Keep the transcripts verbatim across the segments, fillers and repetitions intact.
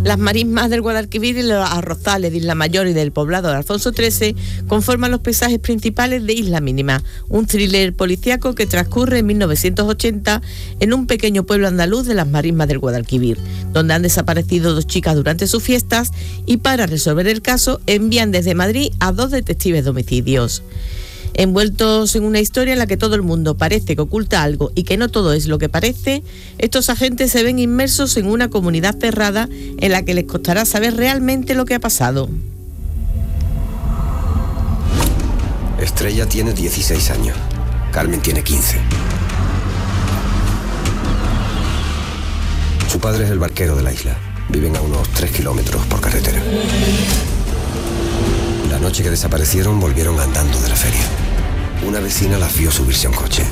Las marismas del Guadalquivir y los arrozales de Isla Mayor y del poblado de Alfonso trece conforman los paisajes principales de Isla Mínima, un thriller policíaco que transcurre en mil novecientos ochenta en un pequeño pueblo andaluz de las marismas del Guadalquivir, donde han desaparecido dos chicas durante sus fiestas y para resolver el caso envían desde Madrid a dos detectives de homicidios. Envueltos en una historia en la que todo el mundo parece que oculta algo y que no todo es lo que parece, estos agentes se ven inmersos en una comunidad cerrada en la que les costará saber realmente lo que ha pasado. Estrella tiene dieciséis años, Carmen tiene quince. Su padre es el barquero de la isla. Viven a unos tres kilómetros por carretera. La noche que desaparecieron volvieron andando de la feria. Una vecina las vio subirse a un coche.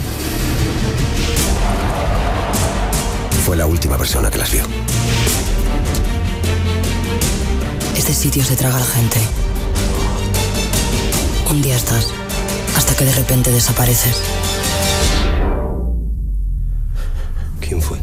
Fue la última persona que las vio. Este sitio se traga a la gente. Un día estás, hasta que de repente desapareces. ¿Quién fue?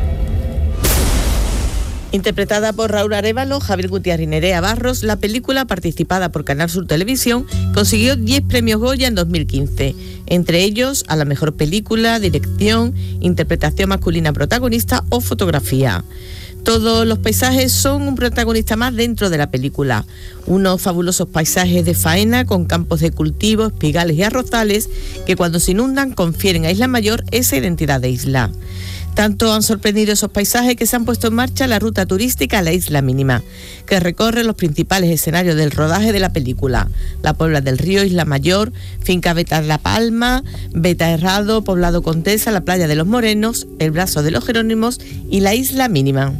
Interpretada por Raúl Arévalo, Javier Gutiérrez y Nerea Barros, la película, participada por Canal Sur Televisión, consiguió diez premios Goya en dos mil quince, entre ellos a la mejor película, dirección, interpretación masculina protagonista o fotografía. Todos los paisajes son un protagonista más dentro de la película. Unos fabulosos paisajes de faena con campos de cultivo, espigales y arrozales que cuando se inundan confieren a Isla Mayor esa identidad de isla. Tanto han sorprendido esos paisajes que se han puesto en marcha la ruta turística a la Isla Mínima, que recorre los principales escenarios del rodaje de la película: la Puebla del Río, Isla Mayor, Finca Beta La Palma, Beta Herrado, Poblado Condesa, la Playa de los Morenos, el Brazo de los Jerónimos y la Isla Mínima.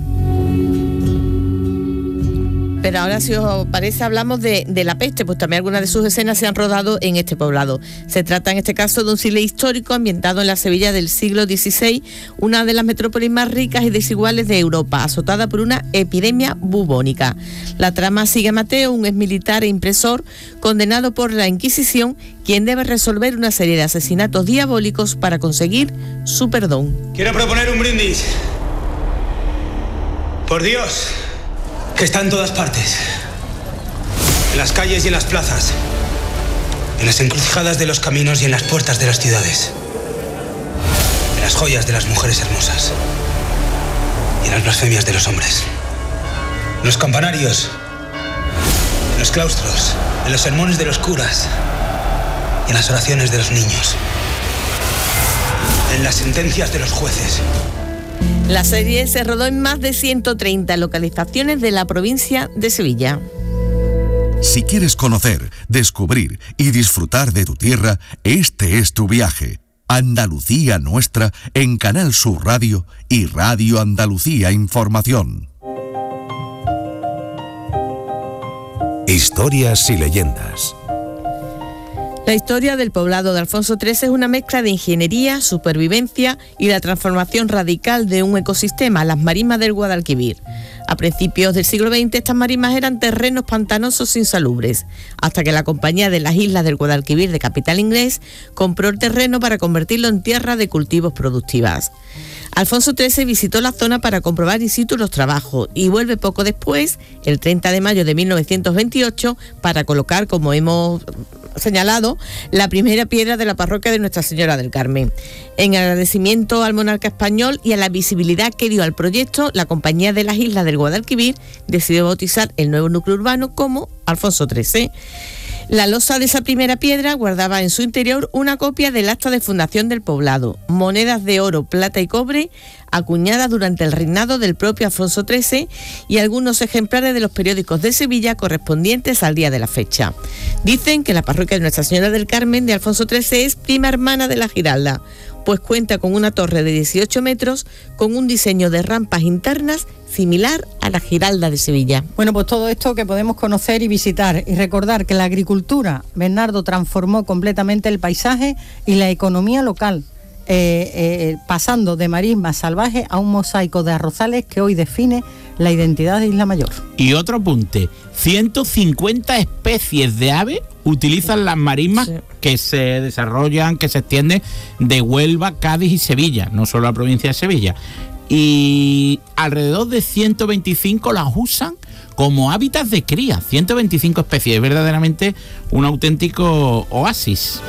Pero ahora, si os parece, hablamos de, de La Peste, pues también algunas de sus escenas se han rodado en este poblado. Se trata en este caso de un cine histórico ambientado en la Sevilla del siglo dieciséis, una de las metrópolis más ricas y desiguales de Europa, azotada por una epidemia bubónica. La trama sigue a Mateo, un exmilitar e impresor condenado por la Inquisición, quien debe resolver una serie de asesinatos diabólicos para conseguir su perdón. Quiero proponer un brindis. Por Dios, que está en todas partes. En las calles y en las plazas. En las encrucijadas de los caminos y en las puertas de las ciudades. En las joyas de las mujeres hermosas. Y en las blasfemias de los hombres. En los campanarios. En los claustros. En los sermones de los curas. Y en las oraciones de los niños. En las sentencias de los jueces. La serie se rodó en más de ciento treinta localizaciones de la provincia de Sevilla. Si quieres conocer, descubrir y disfrutar de tu tierra, este es tu viaje. Andalucía Nuestra en Canal Sur Radio y Radio Andalucía Información. Historias y leyendas. La historia del poblado de Alfonso trece es una mezcla de ingeniería, supervivencia y la transformación radical de un ecosistema, las marismas del Guadalquivir. A principios del siglo veinte estas marismas eran terrenos pantanosos insalubres, hasta que la Compañía de las Islas del Guadalquivir de capital inglés compró el terreno para convertirlo en tierra de cultivos productivas. Alfonso trece visitó la zona para comprobar in situ los trabajos y vuelve poco después, el treinta de mayo de mil novecientos veintiocho, para colocar, como hemos señalado, la primera piedra de la parroquia de Nuestra Señora del Carmen. En agradecimiento al monarca español y a la visibilidad que dio al proyecto, la Compañía de las Islas del Guadalquivir decidió bautizar el nuevo núcleo urbano como Alfonso trece. La losa de esa primera piedra guardaba en su interior una copia del acta de fundación del poblado, monedas de oro, plata y cobre acuñadas durante el reinado del propio Alfonso trece y algunos ejemplares de los periódicos de Sevilla correspondientes al día de la fecha. Dicen que la parroquia de Nuestra Señora del Carmen de Alfonso trece es prima hermana de la Giralda, pues cuenta con una torre de dieciocho metros con un diseño de rampas internas similar a la Giralda de Sevilla. Bueno, pues todo esto que podemos conocer y visitar y recordar que la agricultura, Bernardo, transformó completamente el paisaje y la economía local, eh, eh, pasando de marismas salvajes a un mosaico de arrozales que hoy define la identidad de Isla Mayor. Y otro apunte, ciento cincuenta especies de aves utilizan las marismas sí. que se desarrollan, que se extienden de Huelva, Cádiz y Sevilla, no solo la provincia de Sevilla. y alrededor de ciento veinticinco las usan como hábitats de cría. ciento veinticinco especies, es verdaderamente un auténtico oasis.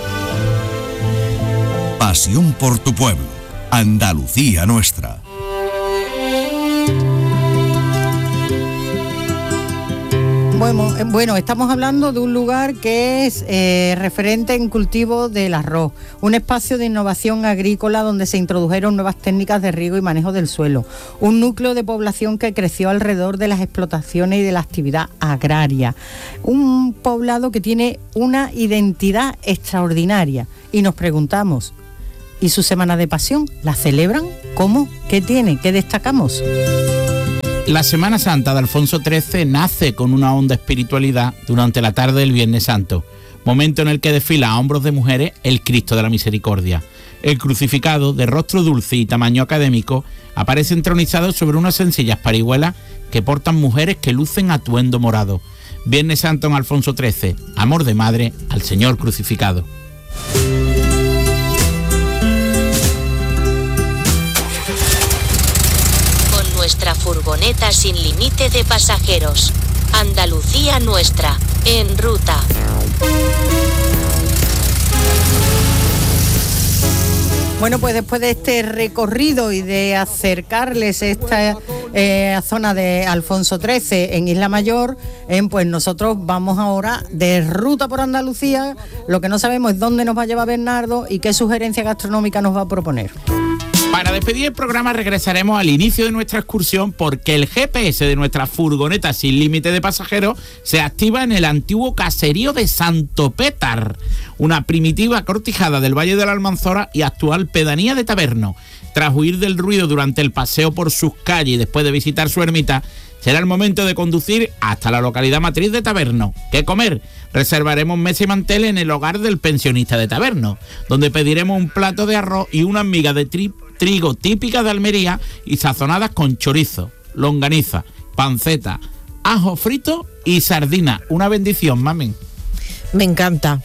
Pasión por tu pueblo, Andalucía nuestra. Bueno, bueno, estamos hablando de un lugar que es eh, referente en cultivo del arroz, un espacio de innovación agrícola donde se introdujeron nuevas técnicas de riego y manejo del suelo, un núcleo de población que creció alrededor de las explotaciones y de la actividad agraria, un poblado que tiene una identidad extraordinaria y nos preguntamos, ¿y su Semana de Pasión la celebran? ¿Cómo? ¿Qué tiene? ¿Qué destacamos? La Semana Santa de Alfonso trece nace con una honda espiritualidad durante la tarde del Viernes Santo, momento en el que desfila a hombros de mujeres el Cristo de la Misericordia. El crucificado, de rostro dulce y tamaño académico, aparece entronizado sobre unas sencillas parihuelas que portan mujeres que lucen atuendo morado. Viernes Santo en Alfonso trece, amor de madre al Señor crucificado. Nuestra furgoneta sin límite de pasajeros. Andalucía nuestra, en ruta. Bueno, pues después de este recorrido y de acercarles esta eh, zona de Alfonso trece en Isla Mayor, eh, pues nosotros vamos ahora de ruta por Andalucía. Lo que no sabemos es dónde nos va a llevar Bernardo y qué sugerencia gastronómica nos va a proponer. Para despedir el programa regresaremos al inicio de nuestra excursión porque el G P S de nuestra furgoneta sin límite de pasajeros se activa en el antiguo caserío de Santo Pétar, una primitiva cortijada del Valle de la Almanzora y actual pedanía de Taberno. Tras huir del ruido durante el paseo por sus calles y después de visitar su ermita, será el momento de conducir hasta la localidad matriz de Taberno. ¿Qué comer? Reservaremos mesa y mantel en el hogar del pensionista de Taberno, donde pediremos un plato de arroz y unas migas de tri- trigo típicas de Almería y sazonadas con chorizo, longaniza, panceta, ajo frito y sardina. Una bendición, mamen. Me encanta.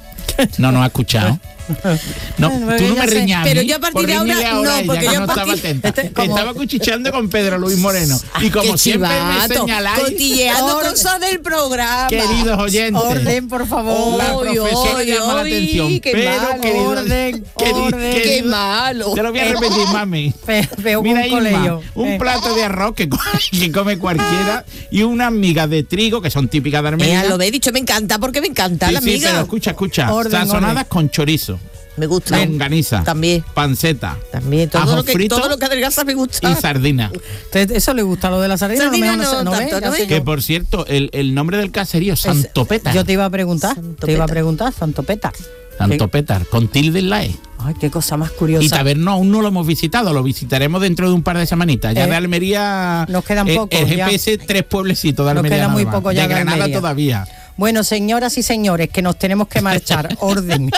No nos ha escuchado. No, Bueno, tú no ya me sé, riñas a pero mí yo a partir por de ahora, riñirle no, a ella, porque que yo no a partir- estaba atenta. Este, como- Estaba cuchicheando con Pedro Luis Moreno. Y como Qué siempre me chivato, señaláis, cotilleando Orden. cosas del programa. queridos oyentes, Orden, por favor. la Oy, profesora oy, llama la oy, atención, qué pero malo. querido, Orden, querido, orden. querido, Qué malo. te lo voy a repetir, mami. Pe- peor que Mira, un Isma, colegio. un Eh. plato de arroz que, co- que come cualquiera y unas migas de trigo que son típicas de Armenia. Mira, lo he dicho, me encanta, porque me encanta Sí, la sí, amiga. pero escucha, escucha. Orden, Sazonadas orden. con chorizo, Me gusta. longaniza, También. panceta, También, todo ajo lo, que, frito todo lo que adelgaza me gusta. y sardina. Entonces, ¿eso le gusta lo de la sardina? Sardina Lo mejor no sé, tanto, ve, ¿no ya sé ve? yo. Que por cierto, el, el nombre del caserío, Santo Pétar. Yo te iba a preguntar, Santo te iba a Pétar. preguntar, Santo Pétar. Santo ¿Qué? Pétar, con tilde en la E. Ay, qué cosa más curiosa. Y Taberno aún no lo hemos visitado, lo visitaremos dentro de un par de semanitas. Ya Eh, de Almería, nos quedan eh, pocos, el ya. G P S, tres pueblecitos de Nos Almería. queda nada muy más. poco ya de de Granada Almería. todavía. Bueno, señoras y señores, que nos tenemos que marchar. Orden.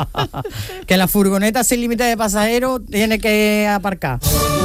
Que la furgoneta sin límite de pasajeros tiene que aparcar.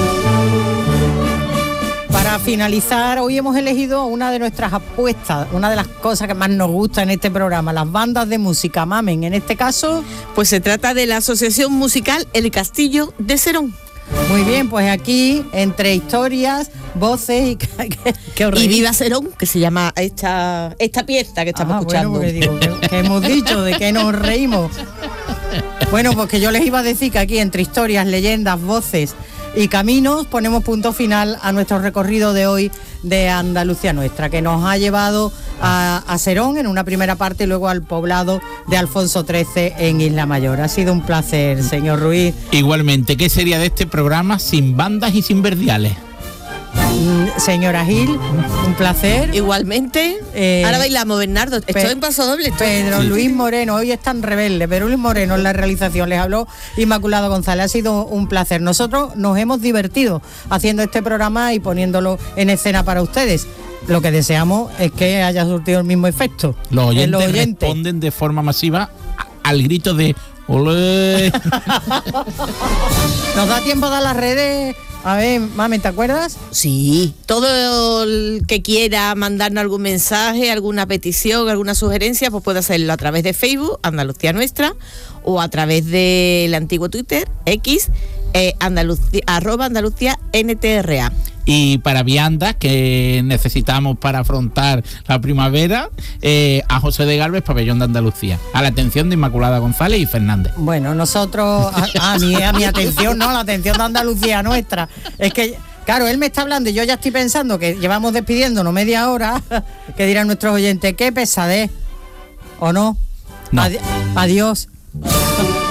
Para finalizar, hoy hemos elegido una de nuestras apuestas, una de las cosas que más nos gusta en este programa, las bandas de música. Mamen, en este caso, Pues se trata de la asociación musical El Castillo de Serón. muy bien, pues aquí, entre historias, voces y... ¿Qué os Y reís? Viva Serón, que se llama esta, esta pieza que estamos Ah, escuchando. Bueno, porque digo, ¿qué, qué hemos dicho? ¿De qué nos reímos? Bueno, pues que yo les iba a decir que aquí entre historias, leyendas, voces y caminos ponemos punto final a nuestro recorrido de hoy de Andalucía Nuestra, que nos ha llevado a, a Serón en una primera parte y luego al poblado de Alfonso trece en Isla Mayor. Ha sido un placer, señor Ruiz. Igualmente, ¿qué sería de este programa sin bandas y sin verdiales? Mm, Señora Gil, un placer. Igualmente. Eh, Ahora bailamos, Bernardo. Estoy Pe- en paso doble. estoy- Pedro Luis Moreno, hoy es tan rebelde, pero Luis Moreno en la realización, les habló Inmaculado González, ha sido un placer. Nosotros nos hemos divertido haciendo este programa y poniéndolo en escena para ustedes. Lo que deseamos es que haya surtido el mismo efecto. Los en oyentes, los oyentes. responden de forma masiva a- al grito de ¡olé! Nos da tiempo a dar las redes. A ver, mami, ¿te acuerdas? Sí, todo el que quiera mandarnos algún mensaje, alguna petición, alguna sugerencia, pues puede hacerlo a través de Facebook, Andalucía Nuestra, o a través del antiguo Twitter, X, eh, Andalucía, arroba Andalucía N T R A. Y para viandas que necesitamos para afrontar la primavera, eh, a José de Galvez, Pabellón de Andalucía. A la atención de Inmaculada González y Fernández. Bueno, nosotros, a, a, mi, a mi atención, no, la atención de Andalucía nuestra. Es que, claro, él me está hablando y yo ya estoy pensando que llevamos despidiéndonos media hora, que dirán nuestros oyentes, qué pesadez, ¿o no? No. Adi- adiós.